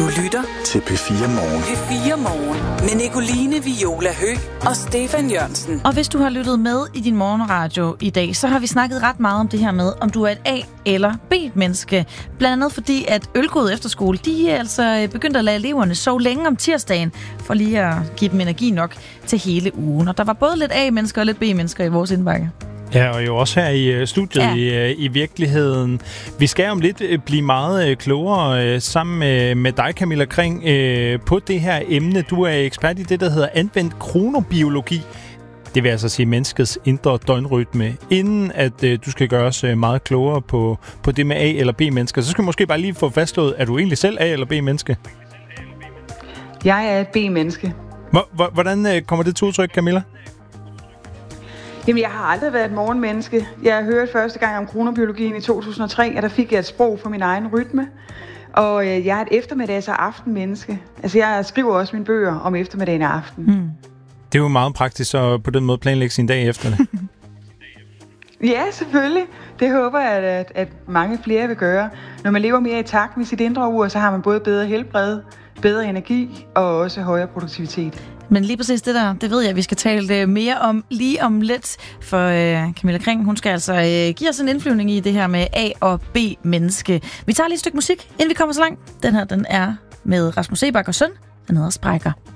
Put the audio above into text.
lytter til P4 Morgen. P4 Morgen med Nicoline Viola Høgh og Stefan Jørgensen. Og hvis du har lyttet med i din morgenradio i dag, så har vi snakket ret meget om det her med, om du er et A- eller B-menneske. Blandt andet fordi, at Ølgod Efterskole, de er altså begyndt at lade eleverne sove længe om tirsdagen, for lige at give dem energi nok til hele ugen. Og der var både lidt A-mennesker og lidt B-mennesker i vores indbakke. Ja, og jo også her i studiet i virkeligheden. Vi skal om lidt blive meget klogere sammen med dig, Camilla Kring, på det her emne. Du er ekspert i det, der hedder anvendt kronobiologi. Det vil altså sige menneskets indre døgnrytme. Inden at du skal gøre os meget klogere på det med A- eller B-mennesker, så skal vi måske bare lige få fastslået, er du egentlig selv A- eller B-menneske? Jeg er et B-menneske. Hvordan kommer det til udtryk, Camilla? Jamen, jeg har aldrig været et morgenmenneske. Jeg hørte første gang om kronobiologien i 2003, og der fik jeg et sprog for min egen rytme. Og jeg er et eftermiddags- og aftenmenneske. Altså, jeg skriver også mine bøger om eftermiddagen og aften. Det er jo meget praktisk at på den måde planlægge sin dag efter det. Ja, selvfølgelig. Det håber jeg, at mange flere vil gøre. Når man lever mere i takt med sit indre ur, så har man både bedre helbred, bedre energi og også højere produktivitet. Men lige præcis det der, det ved jeg, at vi skal tale mere om lige om lidt. For Camilla Kring, hun skal altså give os en indflyvning i det her med A- og B-menneske. Vi tager lige et stykke musik, inden vi kommer så langt. Den her, den er med Rasmus Seebach og Søn. Den hedder Sprækker.